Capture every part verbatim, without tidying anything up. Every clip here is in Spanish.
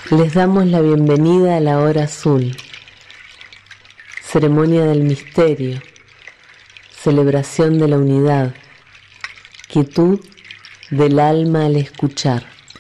Les damos la bienvenida a la hora azul, ceremonia del misterio, celebración de la unidad, quietud del alma al escuchar.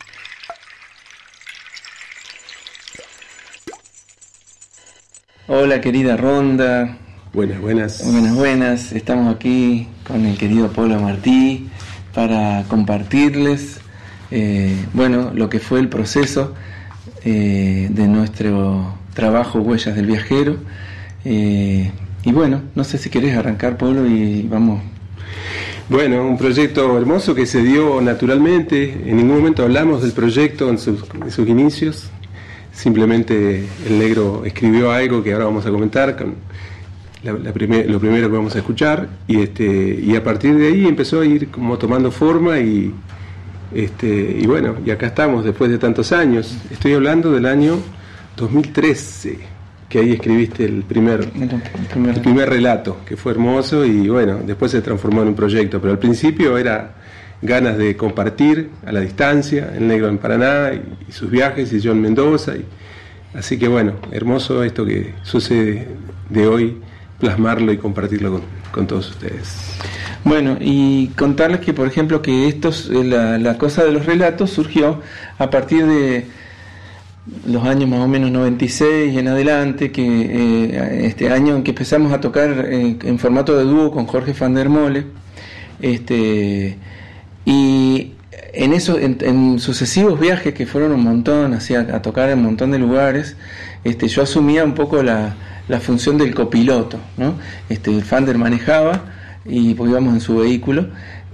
Hola querida Ronda. Buenas, buenas. Buenas, buenas. Estamos aquí con el querido Polo Martí para compartirles, eh, bueno, lo que fue el proceso eh, de nuestro trabajo Huellas del Viajero. Eh, y bueno, no sé si querés arrancar, Polo, y vamos. Bueno, un proyecto hermoso que se dio naturalmente. En ningún momento hablamos del proyecto en sus, en sus inicios. Simplemente el negro escribió algo que ahora vamos a comentar, con la, la primer, lo primero que vamos a escuchar, y este y a partir de ahí empezó a ir como tomando forma y este y bueno, y acá estamos después de tantos años. Estoy hablando del año dos mil trece, que ahí escribiste el primer, el primer, el primer relato, que fue hermoso, y bueno, después se transformó en un proyecto, pero al principio era ganas de compartir a la distancia, el negro en Paraná y, y sus viajes, y yo en Mendoza, y, así que bueno, hermoso esto que sucede de hoy, plasmarlo y compartirlo con, con todos ustedes. Bueno, y contarles que, por ejemplo, que estos, la, la cosa de los relatos surgió a partir de los años más o menos noventa y seis en adelante, que eh, este año en que empezamos a tocar eh, en formato de dúo con Jorge van der Mole, este, y en eso, en, en sucesivos viajes que fueron un montón, hacia, a tocar en un montón de lugares, este, yo asumía un poco la, la función del copiloto, ¿no? Este, el Fander manejaba y pues íbamos en su vehículo.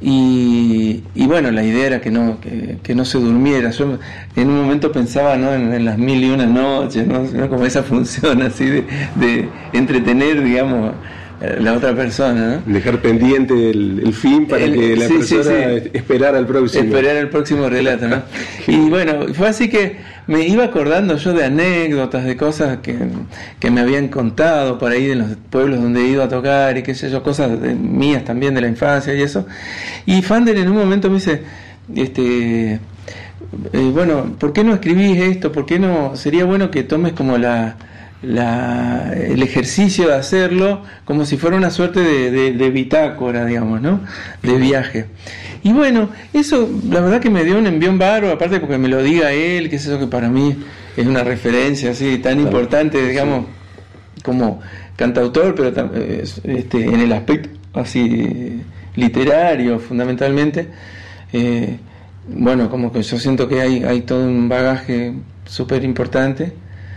Y, y bueno, la idea era que no que, que no se durmiera. Yo en un momento pensaba, ¿no?, en, en las mil y una noches, ¿no? ¿no? Como esa función así de, de entretener, digamos, la otra persona, ¿no? Dejar pendiente el, el fin para el, que la sí, persona sí, sí. esperara el próximo. Esperar el próximo relato, ¿no? Y bueno, fue así que me iba acordando yo de anécdotas, de cosas que, que me habían contado por ahí en los pueblos donde he ido a tocar y qué sé yo, cosas de, mías también de la infancia y eso. Y Fander en un momento me dice, este, eh, bueno, ¿por qué no escribís esto? ¿Por qué no? Sería bueno que tomes como la... La, el ejercicio de hacerlo como si fuera una suerte de, de, de bitácora, digamos, ¿no? De viaje. Y bueno, eso la verdad que me dio un envión bárbaro, aparte porque me lo diga él, que es eso que para mí es una referencia así tan claro, importante, digamos, sí, como cantautor, pero este, en el aspecto así literario fundamentalmente. Eh, bueno, como que yo siento que hay, hay todo un bagaje súper importante.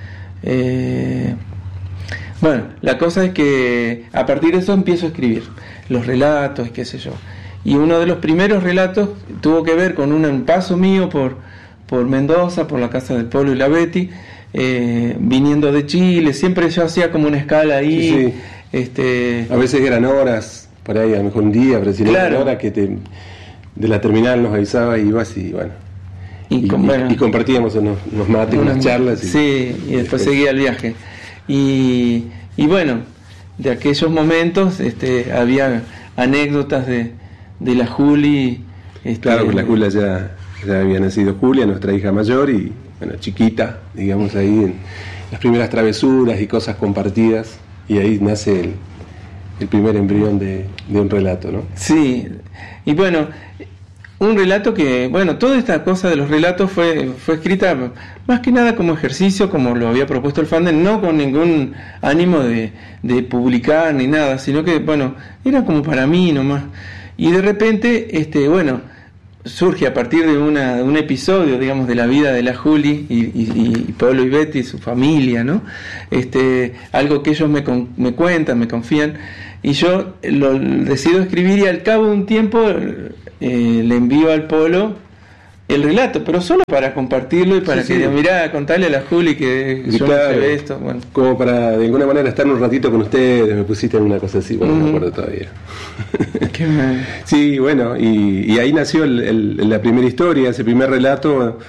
Eh, bueno, la cosa es que a partir de eso empiezo a escribir los relatos, qué sé yo. Y uno de los primeros relatos tuvo que ver con un paso mío por, por Mendoza, por la casa del Polo y la Betty, eh, viniendo de Chile. Siempre yo hacía como una escala ahí. Sí, sí. Este, a veces eran horas, por ahí a lo mejor un día, pero si no claro, eran horas que te, de la terminal nos avisaba y ibas y bueno. Y, y, con, bueno, y compartíamos unos, unos mates, unas charlas. Y, sí, y después seguía el viaje. Y, y bueno, de aquellos momentos este, había anécdotas de, de la Juli. Este, claro, que la Julia ya, ya había nacido Julia, nuestra hija mayor, y bueno, chiquita, digamos, ahí en las primeras travesuras y cosas compartidas, y ahí nace el, el primer embrión de, de un relato, ¿no? Sí, y bueno, un relato que, bueno, toda esta cosa de los relatos fue fue escrita más que nada como ejercicio, como lo había propuesto el Fander, no con ningún ánimo de, de publicar ni nada, sino que, bueno, era como para mí nomás. Y de repente, este, bueno, surge a partir de una de un episodio, digamos, de la vida de la Juli y, y, y Polo y Betty, su familia, ¿no? Este, algo que ellos me, con, me cuentan, me confían, y yo lo decido escribir, y al cabo de un tiempo eh, le envío al Polo el relato, pero solo para compartirlo y para sí, que sí. mirá, contarle a la Juli que y yo claro, ve esto. Bueno. Como para de alguna manera estar un ratito con ustedes, me pusiste en una cosa así, bueno, uh-huh. no me acuerdo todavía. Qué mal. Sí, bueno, y, y ahí nació el, el, la primera historia, ese primer relato.